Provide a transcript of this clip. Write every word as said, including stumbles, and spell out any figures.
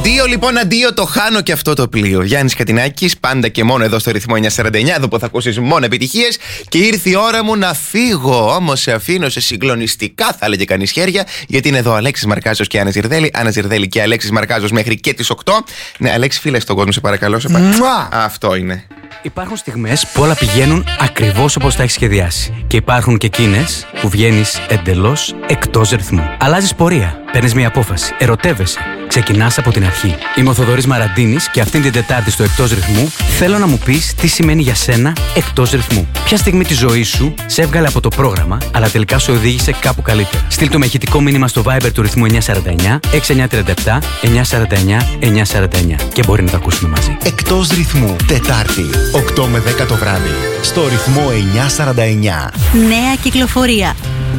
Αντίο λοιπόν, αντίο, το χάνω και αυτό το πλοίο. Γιάννης Κατινάκης, πάντα και μόνο εδώ στο ρυθμό εννιακόσια σαράντα εννιά, εδώ που θα ακούσεις μόνο επιτυχίες. Και ήρθε η ώρα μου να φύγω. Όμως σε αφήνω σε συγκλονιστικά, θα έλεγε κανείς, χέρια, γιατί είναι εδώ ο Αλέξης Μαρκάζος και η Άννα Ζιρδέλη. Άννα Ζιρδέλη και Αλέξης Μαρκάζος μέχρι και τις οκτώ. Ναι, Αλέξη, φίλε στον κόσμο, σε παρακαλώ. Σε παρακαλώ. Αυτό είναι. Υπάρχουν στιγμές που όλα πηγαίνουν ακριβώς όπως τα έχεις σχεδιάσει. Και υπάρχουν και εκείνες που βγαίνεις εντελώς εκτός ρυθμού. Αλλάζεις πορεία, παίρνεις μια απόφαση, ερωτεύεσαι, ξεκινάς από την αρχή. Είμαι ο Θοδωρής Μαραντίνης και αυτήν την Τετάρτη στο Εκτός Ρυθμού θέλω να μου πεις τι σημαίνει για σένα εκτός ρυθμού. Ποια στιγμή της ζωής σου σε έβγαλε από το πρόγραμμα, αλλά τελικά σου οδήγησε κάπου καλύτερα. Στείλ το με ηχητικό μήνυμα στο Viber του ρυθμού εννιακόσια σαράντα εννιά έξι εννιά τρία επτά εννιακόσια σαράντα εννιά εννιακόσια σαράντα εννιά και μπορεί να τα ακούσουμε μαζί. Εκτός ρυθμού, Τετάρτη, οκτώ με δέκα το βράδυ, στο ρυθμό εννιακόσια σαράντα εννιά. Νέα κυκλοφορία.